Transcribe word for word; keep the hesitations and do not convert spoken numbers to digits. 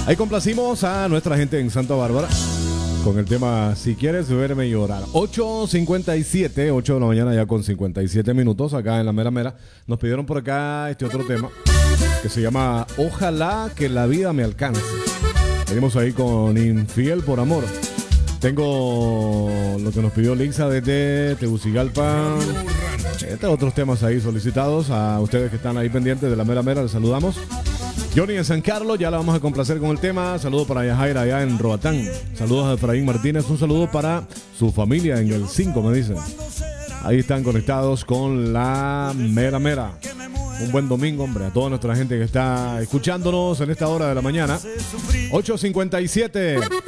Ahí complacimos a nuestra gente en Santa Bárbara con el tema Si quieres verme llorar. ocho cincuenta y siete, ocho de la mañana ya con cincuenta y siete minutos acá en la mera mera. Nos pidieron por acá este otro tema que se llama Ojalá que la vida me alcance. Venimos ahí con Infiel por amor. Tengo lo que nos pidió Lixa desde Tegucigalpa. Entre otros temas ahí solicitados. A ustedes que están ahí pendientes de la mera mera, les saludamos. Johnny en San Carlos, ya la vamos a complacer con el tema. Saludos para Yajaira allá en Roatán. Saludos a Efraín Martínez. Un saludo para su familia en el cinco, me dicen. Ahí están conectados con la mera mera. Un buen domingo, hombre, a toda nuestra gente que está escuchándonos en esta hora de la mañana. ocho cincuenta y siete.